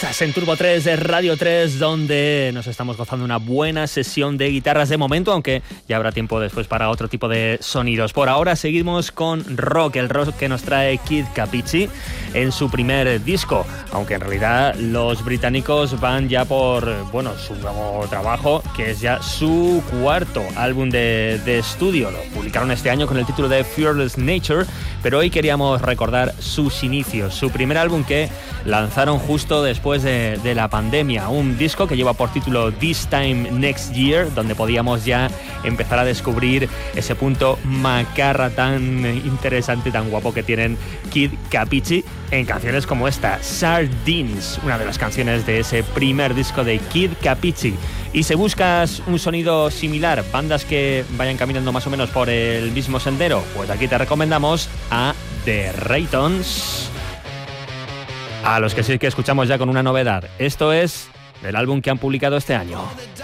Estás en Turbo 3 de Radio 3, donde nos estamos gozando una buena sesión de guitarras de momento, aunque ya habrá tiempo después para otro tipo de sonidos. Por ahora seguimos con rock, el rock que nos trae Kid Capizzi en su primer disco, aunque en realidad los británicos van ya por, su nuevo trabajo, que es ya su cuarto álbum de estudio. Lo publicaron este año con el título de Fearless Nature, pero hoy queríamos recordar sus inicios, su primer álbum que lanzaron justo después de la pandemia, un disco que lleva por título This Time Next Year, donde podíamos ya empezar a descubrir ese punto macarra tan interesante, tan guapo que tienen Kid Capizzi en canciones como esta, Sardines, una de las canciones de ese primer disco de Kid Capizzi. Y si buscas un sonido similar, bandas que vayan caminando más o menos por el mismo sendero, pues aquí te recomendamos a The Raytons, a los que sí que escuchamos ya con una novedad. Esto es del álbum que han publicado este año.